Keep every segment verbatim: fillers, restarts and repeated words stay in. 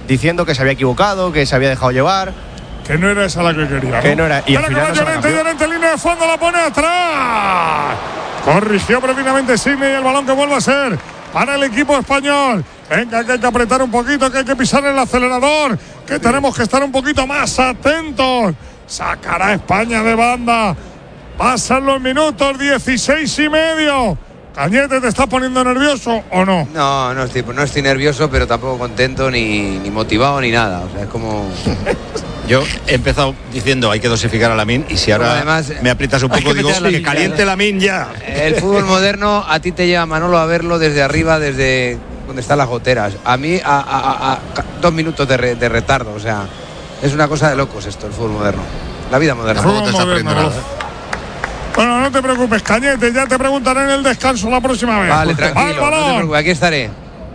diciendo que se había equivocado, que se había dejado llevar. Que no era esa la que quería, ¿no? Que no era. Y al Pero final que no se la Llorente, cambió. Llorente, línea de fondo, la pone atrás. Corrigió precisamente Sidney y el balón que vuelve a ser para el equipo español. Venga, que hay que apretar un poquito, que hay que pisar el acelerador, que tenemos que estar un poquito más atentos. Sacará España de banda. Pasan los minutos, dieciséis y medio. Cañete, ¿te estás poniendo nervioso o no? No, no estoy, no estoy nervioso, pero tampoco contento, ni, ni motivado, ni nada. O sea, es como... Yo he empezado diciendo hay que dosificar a Lamine y si ahora además, me aprietas un poco digo que que caliente Lamine ya. El fútbol moderno a ti te lleva, Manolo, a verlo desde arriba, desde donde están las goteras. A mí a, a, a, a dos minutos de, re, de retardo. O sea, es una cosa de locos esto, el fútbol moderno. La vida moderna. El fútbol moderno, ¿no? Bueno, no te preocupes, Cañete, ya te preguntaré en el descanso la próxima vez. Vale, tranquilo, al balón. no te preocupes, aquí estaré.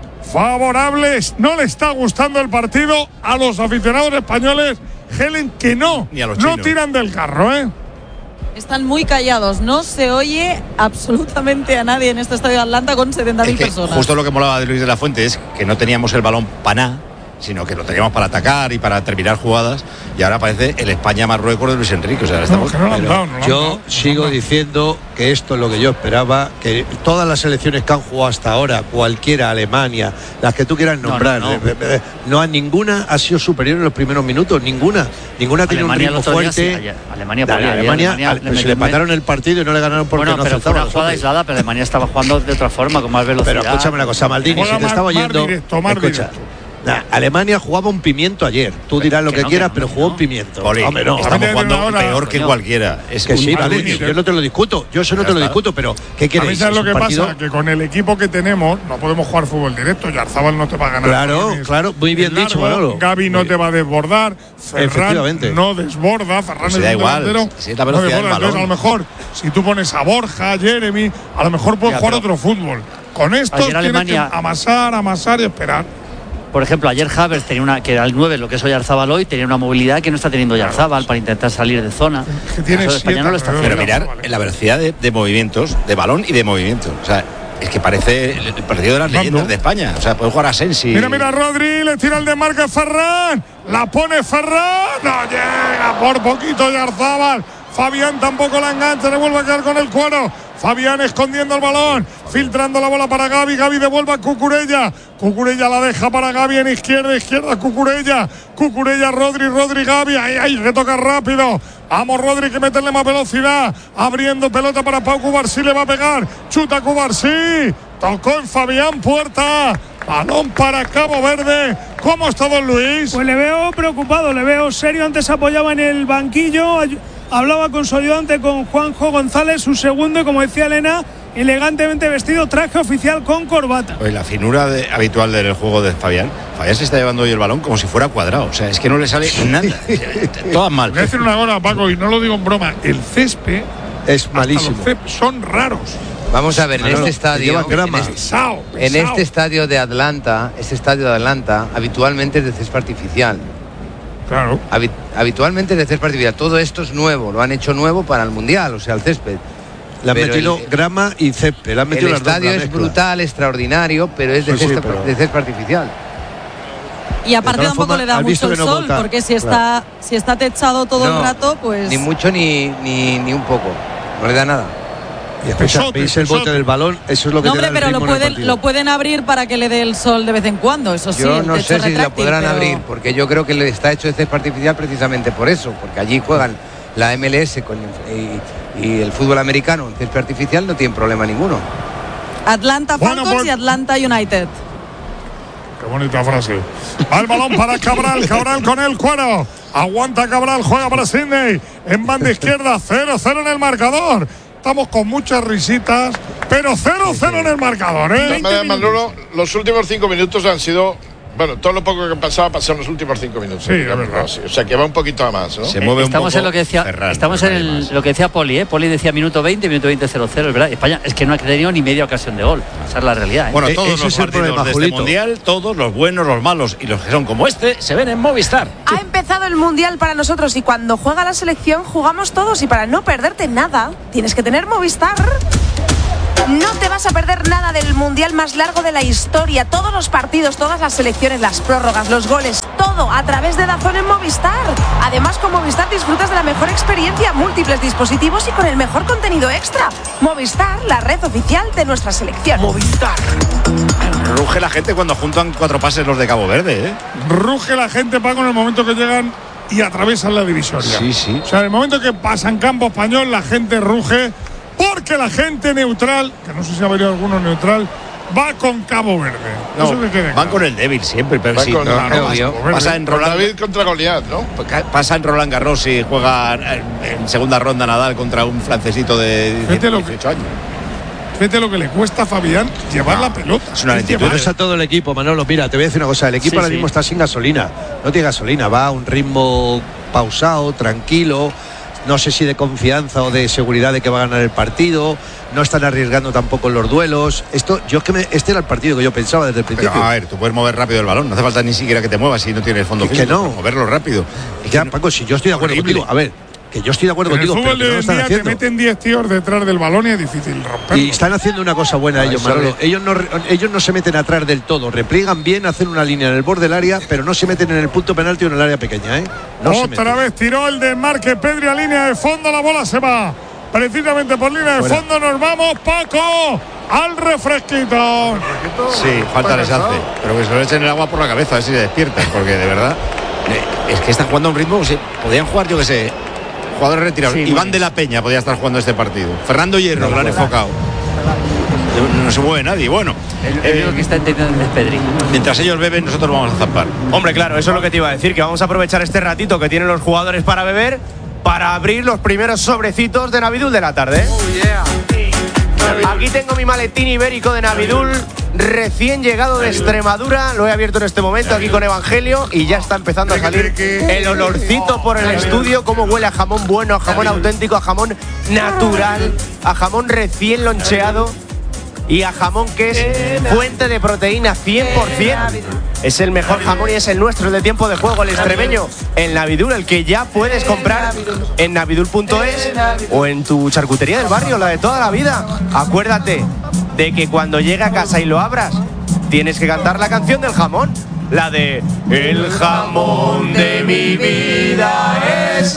Favorables, no le está gustando el partido a los aficionados españoles, Helen, que no, Ni a los no chinos. tiran del carro, ¿eh? Están muy callados, no se oye absolutamente a nadie en este estadio de Atlanta con setenta mil Es que personas. justo lo que molaba de Luis de la Fuente es que no teníamos el balón para nada, sino que lo teníamos para atacar y para terminar jugadas, y ahora parece el España-Marruecos de Luis Enrique. O sea, estamos... No, que no lo han dado, no lo han Yo dado. sigo diciendo que esto es lo que yo esperaba, que todas las selecciones que han jugado hasta ahora, cualquiera, Alemania, las que tú quieras nombrar, No, no, no. eh, eh, no a ninguna ha sido superior en los primeros minutos, ninguna, ninguna tiene un Alemania ritmo el otro día fuerte. sí, ayer. Alemania Dale, podía, Alemania, Alemania al- le pues se metió le un- empataron el partido y no le ganaron porque Bueno, no pero fue una acertaban los jugada hombres. aislada, pero Alemania estaba jugando de otra forma, con más velocidad. Pero escúchame una cosa, Maldini, Juega si te más- estaba más oyendo, directo, más escucha, directo. nah, Alemania jugaba un pimiento ayer. Tú dirás lo que que no, quieras, que no, pero que jugó no. un pimiento. Oli, Hombre, no. estamos Ahora- jugando ahora- peor que coño. cualquiera. Es Que un sí, vale, límite. yo no te lo discuto, yo eso no Ya te lo está. discuto, pero ¿qué A queréis? mí sabes Es lo un que partido- pasa, que con el equipo que tenemos no podemos jugar fútbol directo. Yarzábal no te va a ganar. Claro, balones. claro, muy bien Es largo, dicho, Manolo. Gavi no Muy te va a desbordar. Ferran Efectivamente. no desborda. Ferran Pues es da un igual, delantero, si es la no velocidad del desborda. Entonces, balón. a lo mejor, si tú pones a Borja, a Jeremy, a lo mejor puedes Ya, jugar pero- otro fútbol. Con estos Ayer tienes Alemania- que amasar, amasar y esperar. Por ejemplo, ayer Havertz tenía una, que era el nueve, lo que es Oyarzábal hoy, tenía una movilidad que no está teniendo Oyarzábal para intentar salir de zona. que tiene Eso España siete no lo está alrededor. haciendo. Pero mirar Vale. la velocidad de, de movimientos, de balón y de movimientos. O sea, es que parece el, el partido de las Mando. leyendas de España. O sea, puede jugar a Sensi. Mira, mira, Rodri, le tira el desmarque Ferran. La pone Ferran. No llega por poquito Yarzábal. Fabián tampoco la engancha, le vuelve a quedar con el cuero. Fabián escondiendo el balón, filtrando la bola para Gavi. Gavi devuelve a Cucurella. Cucurella la deja para Gavi en izquierda, izquierda Cucurella. Cucurella, Rodri, Rodri, Gavi. Ahí, ahí, retoca rápido. Vamos, Rodri, que meterle más velocidad. Abriendo pelota para Pau Cubarsí, le va a pegar. Chuta Cubarsí. Tocó en Fabián Puerta. Balón para Cabo Verde. ¿Cómo está Don Luis? Pues le veo preocupado, le veo serio. Antes apoyaba en el banquillo, ay- hablaba con su ayudante, con Juanjo González, su segundo, y como decía Elena, elegantemente vestido, traje oficial con corbata. Oye, la finura de- habitual del juego de Fabián. Fabián se está llevando hoy el balón como si fuera cuadrado. O sea, es que no le sale nada. Todas mal. Voy a decir una cosa, Paco, y no lo digo en broma. El césped, Es hasta malísimo. los céspedes son raros. Vamos a ver, en Manolo, este te estadio, llevan grama. en este, Pesado, en pesado. este estadio de Atlanta, este estadio de Atlanta, habitualmente es de césped artificial. Claro. Habi- habitualmente es de césped artificial. Todo esto es nuevo, lo han hecho nuevo para el Mundial, o sea, el césped. Le han Pero metido el- grama y césped. Le han metido El las dos, estadio la es mezcla. brutal, extraordinario, pero es de, Sí, sí, césped, pero- de césped artificial. Y aparte todas tampoco formas, le da has visto mucho el que no sol, vota. porque si está, si está techado todo No, el rato, pues. Ni mucho ni, ni, ni un poco. No le da nada. Y escucha, Pesote, veis el bote pesote. del balón, eso es lo que No, te da hombre, el pero lo ritmo en el pueden, partido. lo pueden abrir para que le dé el sol de vez en cuando, eso sí. Yo el no techo sé si la retráctil, podrán pero- abrir, porque yo creo que le está hecho de césped artificial precisamente por eso, porque allí juegan la M L S con, y, y el fútbol americano en césped artificial, no tienen problema ninguno. Atlanta Bueno, Falcons pues- y Atlanta United. Qué bonita frase. Va el balón para Cabral. Cabral con el cuero. Aguanta Cabral, juega para Sidney. En banda izquierda, cero cero en el marcador. Estamos con muchas risitas, pero cero cero en el marcador, ¿eh? Manolo, los últimos cinco minutos han sido. Bueno, todo lo poco que pasaba pasó en los últimos cinco minutos. Sí, es digamos, verdad. así. O sea, que va un poquito a más, ¿no? Se mueve un Estamos poco en lo que decía, Ferran, estamos en pero el- nadie más. lo que decía Poli, ¿eh? Poli decía minuto veinte, minuto veinte cero cero, es verdad. España es que no ha tenido ni media ocasión de gol. Esa es la realidad, ¿eh? Bueno, Eh, todos ese los es el partidos problema, de este Julito. mundial, todos los buenos, los malos y los que son como este, se ven en Movistar. Ha empezado el Mundial para nosotros y cuando juega la selección jugamos todos y para no perderte nada tienes que tener Movistar. No te vas a perder nada del mundial más largo de la historia. Todos los partidos, todas las selecciones, las prórrogas, los goles, todo a través de DAZN en Movistar. Además, con Movistar disfrutas de la mejor experiencia, múltiples dispositivos y con el mejor contenido extra. Movistar, la red oficial de nuestra selección. Movistar. Ruge la gente cuando juntan cuatro pases los de Cabo Verde, ¿eh? Ruge la gente, Paco, en el momento que llegan y atravesan la divisoria. Sí, sí. O sea, en el momento que pasan campo español, la gente ruge porque la gente neutral, que no sé si ha venido alguno neutral, va con Cabo Verde. No, Eso que quede van claro. con el débil siempre, pero Van sí. con- no, claro, no, obvio. pasa, pasa en Con Roland, David contra Goliat, ¿no? pasa en Roland Garros y juega en, en segunda ronda Nadal contra un francesito de Fíjate lo que- dieciocho años. Fíjate lo que le cuesta a Fabián llevar la pelota. Es una lentitud. Pero es a todo el equipo, Manolo. Mira, te voy a decir una cosa. El equipo Sí, ahora sí. mismo está sin gasolina. No tiene gasolina. Va a un ritmo pausado, tranquilo. No sé si de confianza o de seguridad de que va a ganar el partido. No están arriesgando tampoco en los duelos. Esto, yo es que me, este era el partido que yo pensaba desde el Pero, principio. a ver, tú puedes mover rápido el balón. No hace falta ni siquiera que te muevas si no tienes fondo Es que físico. no. Para moverlo rápido. Es ya, que no- Paco, si yo estoy de acuerdo horrible. contigo. A ver, que yo estoy de acuerdo En el contigo, pero fútbol que de no lo hoy en están día te haciendo. meten diez tíos detrás del balón y es difícil romperlo. Y están haciendo una cosa buena Ah, ellos, eso Manolo. es. Ellos no, ellos no se meten atrás del todo. Repliegan bien, hacen una línea en el borde del área, pero no se meten en el punto penalti o en el área pequeña, ¿eh? No se Otra meten. vez tiró el desmarque Pedri a línea de fondo, la bola se va. Precisamente por línea de Fuera. fondo nos vamos, Paco, al refresquito. Sí, falta les hace. Pero que se lo echen el agua por la cabeza, a ver si se despiertan. Porque de verdad, eh, es que están jugando a un ritmo. O sea, podían jugar, yo que sé, jugadores retirados. Sí, muy Iván bien. de la Peña podía estar jugando este partido. Fernando Hierro, lo han enfocado. No, no se mueve nadie. Bueno, El, el eh, único que está entendiendo es Pedri. mientras ellos beben, nosotros vamos a zampar. Hombre, claro, eso es lo que te iba a decir, que vamos a aprovechar este ratito que tienen los jugadores para beber para abrir los primeros sobrecitos de Navidul de la tarde. Aquí tengo mi maletín ibérico de Navidul, recién llegado de Extremadura. Lo he abierto en este momento aquí con Evangelio y ya está empezando a salir el olorcito por el estudio. Cómo huele a jamón bueno, a jamón auténtico, a jamón natural, a jamón recién loncheado y a jamón que es fuente de proteína cien por ciento. Es el mejor jamón y es el nuestro, el de tiempo de juego, el extremeño, el Navidul, el que ya puedes comprar en navidul punto es o en tu charcutería del barrio, la de toda la vida. Acuérdate de que cuando llegue a casa y lo abras, tienes que cantar la canción del jamón, la de El jamón de mi vida es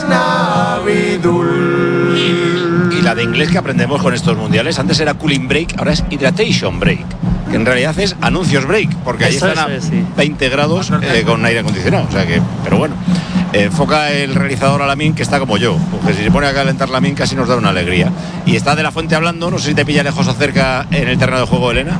Navidul. Y la de inglés que aprendemos con estos mundiales, antes era cooling break, ahora es hydratation break, que en realidad es anuncios break, porque ahí Eso están a es, sí. veinte grados eh, con aire acondicionado, o sea que, pero bueno, eh, enfoca el realizador a Lamin, que está como yo, porque si se pone a calentar Lamin casi nos da una alegría. Y está De la Fuente hablando, no sé si te pilla lejos o cerca en el terreno de juego, Elena.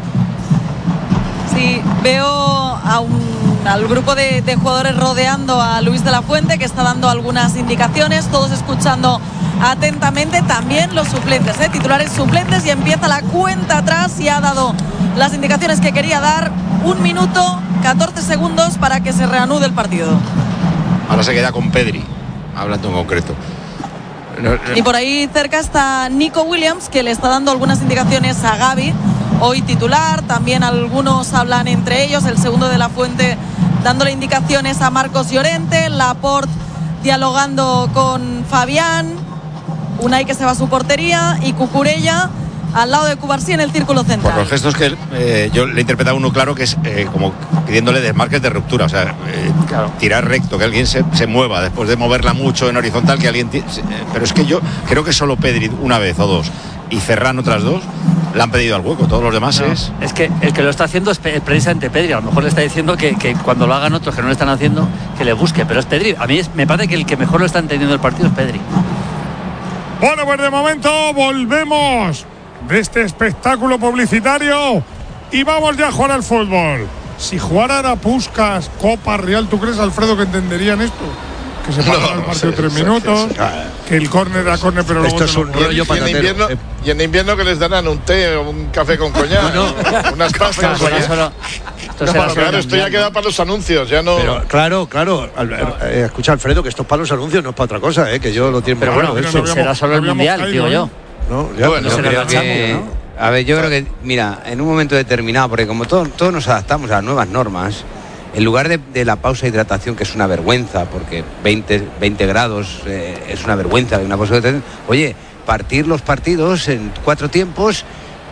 Sí, veo a un, al grupo de, de jugadores rodeando a Luis de la Fuente, que está dando algunas indicaciones, todos escuchando atentamente, también los suplentes, ¿eh? Titulares suplentes, y empieza la cuenta atrás y ha dado las indicaciones que quería dar. Un minuto, catorce segundos para que se reanude el partido. Ahora se queda con Pedri, hablando en concreto. No, no. Y por ahí cerca está Nico Williams, que le está dando algunas indicaciones a Gavi, hoy titular. También algunos hablan entre ellos, el segundo de la Fuente dándole indicaciones a Marcos Llorente, Laporte dialogando con Fabián, Unai que se va a su portería y Cucurella al lado de Cubarsí en el círculo Por central. los gestos que eh, yo le he interpretado uno claro, que es eh, como pidiéndole desmarques de ruptura, o sea, eh, Claro. tirar recto, que alguien se, se mueva después de moverla mucho en horizontal, que alguien ti- se- eh, pero es que yo creo que solo Pedri una vez o dos y Ferran otras dos le han pedido al hueco, todos los demás No, es es que el que lo está haciendo es pe- precisamente Pedri. A lo mejor le está diciendo que, que cuando lo hagan otros que no lo están haciendo, que le busque, pero es Pedri. A mí es- me parece que el que mejor lo está entendiendo el partido es Pedri. Bueno, pues de momento volvemos de este espectáculo publicitario y vamos ya a jugar al fútbol. Si jugaran a Puskás, Copa Real, ¿tú crees, Alfredo, que entenderían esto? Que se para No, el no partido sé, tres sí, minutos, sí, sí. que el córner era córner, pero luego Esto te es lo un cobran. rollo Y en, patatero. invierno, Eh, y en invierno que les darán un té o un café con coñac. No, Unas pastas. Esto será oye. solo- esto No, será bueno, solo claro, en esto ya Mundial, queda ¿no? para los anuncios, ya no. Pero claro, claro, al- eh, escucha, Alfredo, que esto es para los anuncios, no es para otra cosa, eh, que yo lo tiene Pero muy bueno, claro, no eso. habíamos- será solo el no habíamos Mundial, caído, digo ¿eh? yo. No, ya, Bueno, no. Yo será creo la que, Champions, a ver, yo creo que, mira, en un momento determinado, porque como todo- todos nos adaptamos a las nuevas normas, en lugar de, de la pausa de hidratación, que es una vergüenza, porque veinte, veinte grados eh, es una vergüenza, una cosa que te- oye, partir los partidos en cuatro tiempos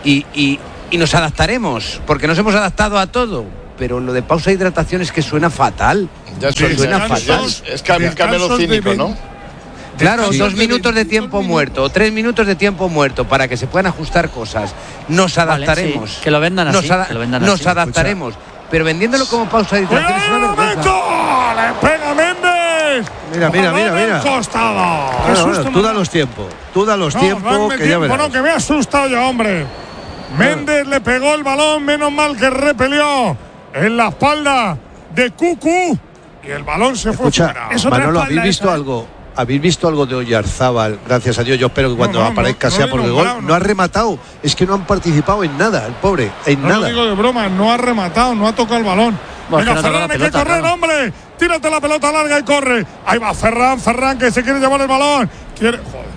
y, y, y nos adaptaremos, porque nos hemos adaptado a todo. Pero lo de pausa de hidratación es que suena fatal. Ya sí, suena fatal. Es camelo cínico, ¿no? Claro, sí. dos minutos de tiempo muerto, o tres minutos de tiempo muerto para que se puedan ajustar cosas. Nos adaptaremos. Vale, sí. Que lo vendan así. Nos, ada- que lo vendan nos así. adaptaremos. Escucha. Pero vendiéndolo como pausa de hidratación es una vergüenza. ¡Le pega Méndez! Mira, mira, mira, mira. Costado. Bueno, bueno, tú da los tiempos. Tú da los no, tiempos que tiempo, ya verás. No, que me ha asustado ya, hombre. Méndez le pegó el balón, menos mal que repelió en la espalda de Cucu y el balón se Escucha, fue fuera. Eso Manolo, ¿habéis visto esa, algo? ¿Habéis visto algo de Oyarzábal? Gracias a Dios, yo espero que cuando no, no, aparezca no, sea no por el gol. No. no ha rematado, es que no han participado en nada, el pobre, en no nada. No digo de broma, no ha rematado, no ha tocado el balón. Bueno, Venga, que no Ferran, hay pelota, que correr, claro. hombre. Tírate la pelota larga y corre. Ahí va Ferran, Ferran que se quiere llevar el balón. Quiere. Joder.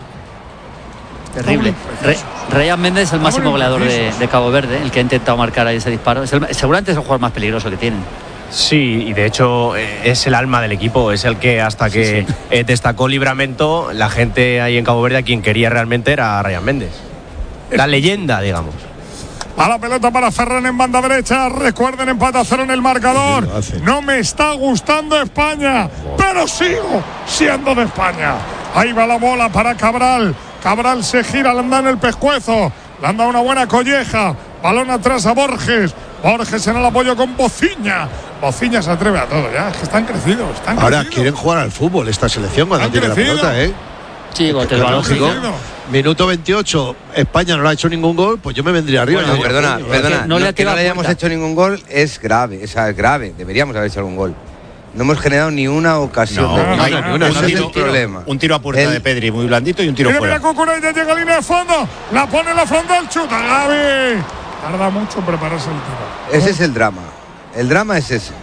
Terrible. Re, Ryan Méndez es el máximo goleador de, de Cabo Verde, el que ha intentado marcar ahí ese disparo. Es el, seguramente es el jugador más peligroso que tienen. Sí, y de hecho eh, es el alma del equipo, es el que hasta que sí, sí. Eh, destacó Livramento, la gente ahí en Cabo Verde a quien quería realmente era Ryan Méndez. La leyenda, digamos. A la pelota para Ferran en banda derecha. Recuerden, empate a cero en el marcador. No me está gustando España, pero sigo siendo de España. Ahí va la bola para Cabral. Cabral se gira, le anda en el pescuezo. Le anda una buena colleja. Balón atrás a Borges. Borges en el apoyo con Bociña. Bociña se atreve a todo ya. Es que están crecidos. Están Ahora crecidos. quieren jugar al fútbol esta selección cuando tiene la pelota, ¿eh? Sí, te lo lógico. Minuto veintiocho, España no le ha hecho ningún gol, pues yo me vendría arriba. Bueno, yo perdona, digo, perdona. No, no, le que no le hayamos hecho ningún gol es grave, es grave. Deberíamos haber hecho algún gol. No hemos generado ni una ocasión. No, de no, no, no, no, ese no, es tiro, el problema. Un tiro a puerta el, de Pedri muy blandito y un tiro mira, fuera. Mira, Cucurella llega a línea de fondo. La pone en la frontal, chuta Gavi. Tarda mucho en prepararse el tiro. Ese es el drama. El drama es ese.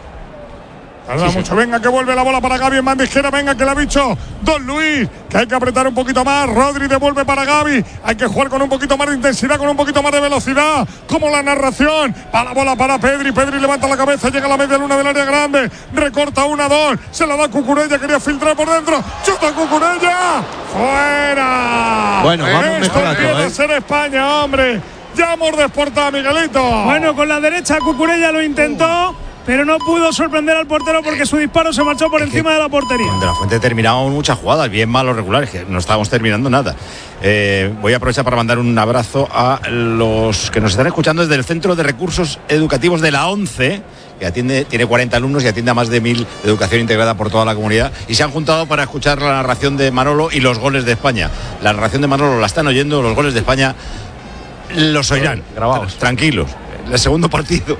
Tarda sí, mucho. Sí. Venga, que vuelve la bola para Gavi en banda izquierda. Venga, que la ha dicho Don Luis. Que hay que apretar un poquito más. Rodri devuelve para Gavi. Hay que jugar con un poquito más de intensidad, con un poquito más de velocidad. Como la narración. Para la bola para Pedri. Pedri levanta la cabeza. Llega a la media luna del área grande. Recorta una, dos. Se la da Cucurella. Quería filtrar por dentro. ¡Chuta Cucurella! ¡Fuera! Bueno, vamos Esto mejorando, quiere ¿eh? ser España, hombre. Ya hemos desportado a Miguelito. Bueno, con la derecha Cucurella lo intentó. Pero no pudo sorprender al portero porque su disparo se marchó por es encima de la portería. De la Fuente terminamos muchas jugadas, bien malos regulares, que no estábamos terminando nada. Eh, voy a aprovechar para mandar un abrazo a los que nos están escuchando desde el Centro de Recursos Educativos de la ONCE, que atiende, tiene cuarenta alumnos y atiende a más de mil de educación integrada por toda la comunidad. Y se han juntado para escuchar la narración de Manolo y los goles de España. La narración de Manolo la están oyendo, los goles de España los oirán, grabados, tranquilos. El segundo partido.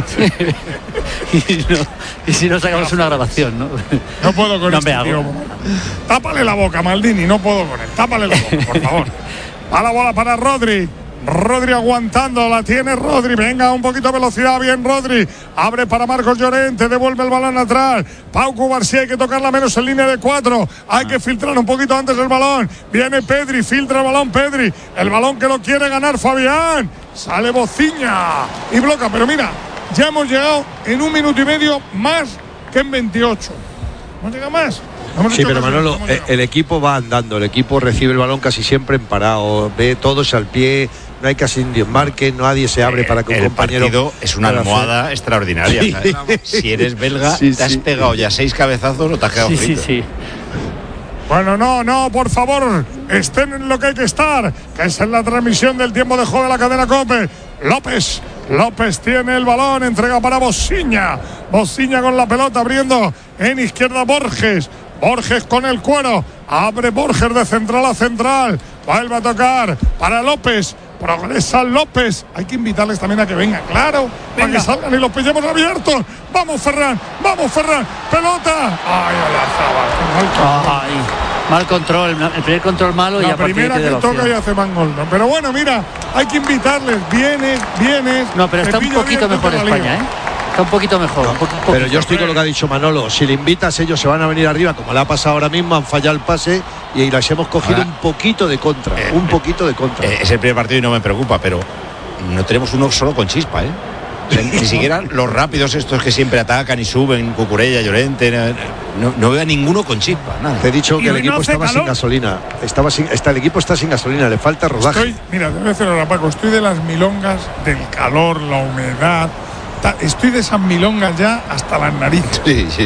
y, si no, y si no sacamos una grabación, ¿no? No puedo con no este me tío. Tápale la boca, Maldini, no puedo con él. Tápale la boca, por favor. A la bola para Rodri. Rodri aguantando, la tiene Rodri. Venga, un poquito de velocidad, bien Rodri. Abre para Marcos Llorente, devuelve el balón atrás. Pau Cubarsí, hay que tocarla menos en línea de cuatro. Hay que filtrar un poquito antes el balón. Viene Pedri, filtra el balón Pedri. El balón que lo quiere ganar Fabián. Sale Bociña y bloca, pero mira, ya hemos llegado en un minuto y medio más que en veintiocho. ¿No llega más? No sí, pero Manolo, el, el equipo va andando, el equipo recibe el balón casi siempre en parado, ve todos al pie, no hay casi un desmarque, nadie se abre para que un el compañero... El partido es una almohada hacer... extraordinaria. Sí. ¿Sabes? Si eres belga, sí, te has sí. pegado ya seis cabezazos o te has quedado sí, frito. Sí, sí. Bueno, no, no, por favor, estén en lo que hay que estar, que es en la transmisión del tiempo de juego de la cadena COPE. López, López tiene el balón, entrega para Bociña. Bociña con la pelota abriendo en izquierda Borges. Borges con el cuero, abre Borges de central a central. Vuelve a tocar para López. Progresa López. Hay que invitarles también a que vengan, claro. Venga. Para que salgan y los pillemos abiertos. Vamos, Ferran. Vamos, Ferran. Pelota. Ay, Alazábal. Ay, mal control. El primer control malo la y a partir primera que toca y hace mal gol. Pero bueno, mira, hay que invitarles. Vienes, vienes. No, pero está un poquito mejor España, ¿eh? Está un poquito mejor. No, un poquito, pero yo estoy con lo que ha dicho Manolo. Si le invitas, ellos se van a venir arriba, como le ha pasado ahora mismo, han fallado el pase y las hemos cogido ahora, un poquito de contra. Eh, un poquito de contra. Eh, es el primer partido y no me preocupa, pero no tenemos uno solo con chispa, ¿eh? Ni siquiera los rápidos estos que siempre atacan y suben, Cucurella, Llorente, no, no veo a ninguno con chispa, nada. Te he dicho Y que el hoy no equipo hace estaba sin calor. gasolina. Estaba sin, está, el equipo está sin gasolina, le falta rodaje. Estoy, mira, te voy a decir ahora, Paco, estoy de las milongas, del calor, la humedad. ta- Estoy de esas milongas ya hasta las narices. Sí, sí.